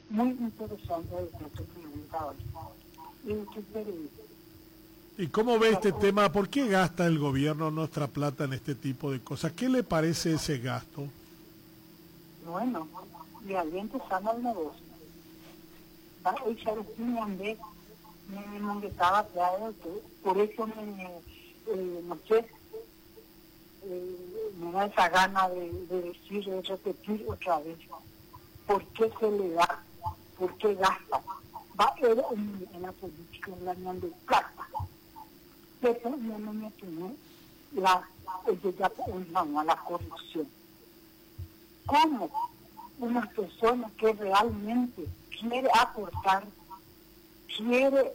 Muy interesante el que tú preguntas hoy. Y qué querido. ¿Y cómo ve este tema? ¿Por qué gasta el gobierno nuestra plata en este tipo de cosas? ¿Qué le parece ese gasto? Bueno, de ahí empezando el negocio. Va a echar el fin de me monguetaba claro, por eso no sé, me da esa gana de decir, de repetir otra vez. ¿Por qué se le da? ¿Por qué gasta? Va a ir en la política, en la unión de plata. Pero no me tiene la corrupción. ¿Cómo una persona que realmente quiere aportar, quiere,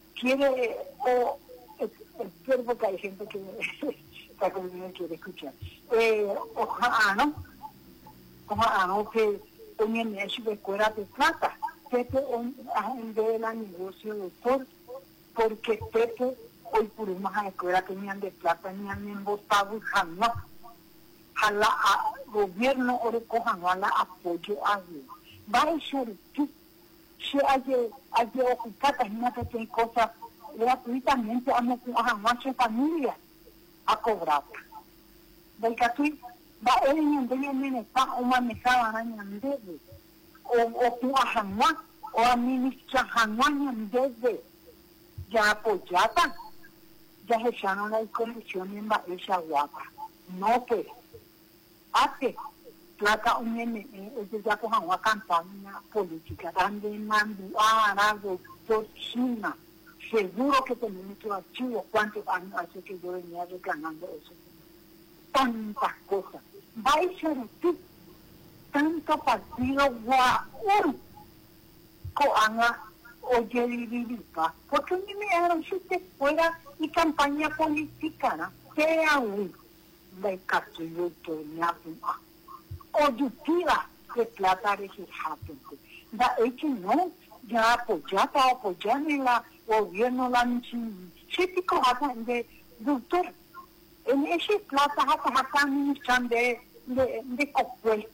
espero porque hay gente que está conmigo quiere escuchar, ojalá no que un negocio de escuela de plata, Pepe en vez de la negocio de porque Pepe hoy por una escuela tenían de plata, tenían en votado y jamás. Jala a gobierno o recojan la apoyo a Dios. Va a ser que si hay ocupar también que tiene cosas gratuitamente a nuestra familia a cobrar. Del que aquí va a ir en el está una mesada en desde o tu ajanua o administra ajanua en desde ya apoyada ya se llaman la comisión en esa guapa. No pues hace plata ya cojan una campaña política también mandó a Arago por China seguro que tenemos que archivo cuántos años hace que yo venía reclamando eso tantas cosas va a ser así tanto partido guau coanga oye vivipa porque me dieron si te fuera y campaña política ¿no? Sea un de castillo que me hacen o yutiva de plata de sus japontes. Da hecho no, ya apoyar en la gobierno la chico de doctor. En ese plata hasta administran de cocuel.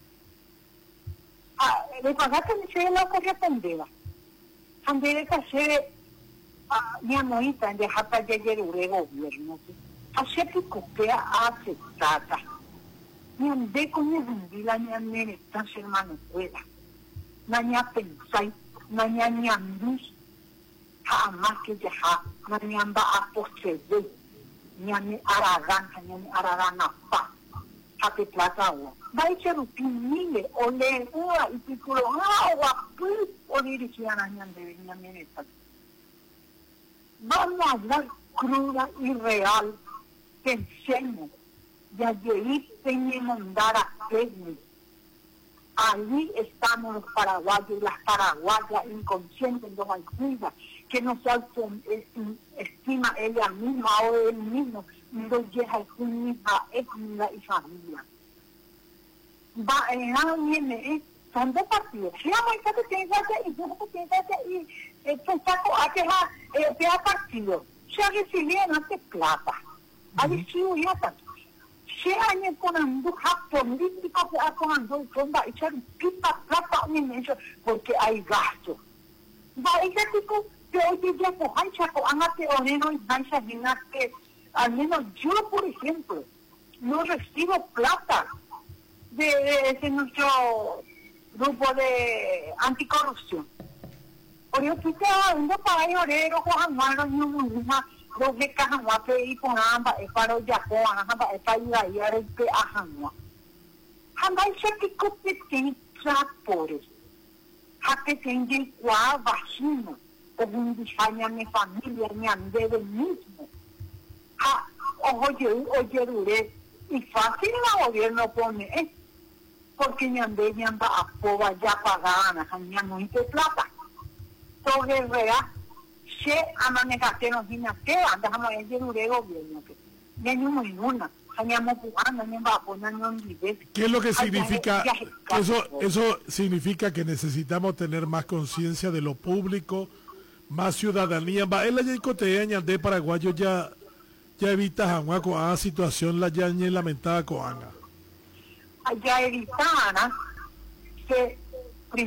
De pagar que se lo correspondía. Ande que hacer mi amoita de hasta llegar el gobierno. Así que copia hace plata. Ni ande con el hundila ni ande tan hermano fuera. Naña pensai, naña ni andus, jamás que ya naña amba a poseer, ni ande aragan apa, hace plata o. Va a echar un pinile, o le ua y piculo agua, pues, o dirigir a naña de ni ande vamos a hablar cruda y real. Pensemos, ya allí tenemos dar a técnicos. Allí estamos los paraguayos y las paraguayas inconscientes, los alcuidas, que no se estima ella misma o él mismo, no llega a su misma etnia y familia. Va en alguien, son dos partidos. Si vamos a que tiene que y yo que tiene que ir, pues saco a que ha partido. Se ha recibido antes plata. Ha recibido ya tanto. Se han encontrado políticos que han encontrado fonda y se han quitado plata inmenso porque hay gasto. Va a ese tipo de hoy día pues hay chaco, han ateoreno y hay chavinas que al menos yo por ejemplo no recibo plata de nuestro grupo de anticorrupción. Por eso que hablando para el orero con Juan y una los de Cajanua que y con ambas para el Japón, ambas para ir a ir a Cajanua. Ambas se que competen tractores. Hasta que en cual vacina o un diseño mi familia mi ande del mismo. Oye, dure y fácil el gobierno pone, porque mi ande mi anda a poba ya pagana, mi no hice plata. Sobre real. Se amanejaste nos vino que andamos a ir dure gobierno que ya no muy una añamos jugando ni va a poner un nivel. ¿Qué es lo que significa eso significa que necesitamos tener más conciencia de lo público, más ciudadanía? Va el aycoteña de paraguayo ya evita jamás con a situación la ya ni lamentada coanga. Ya evitana que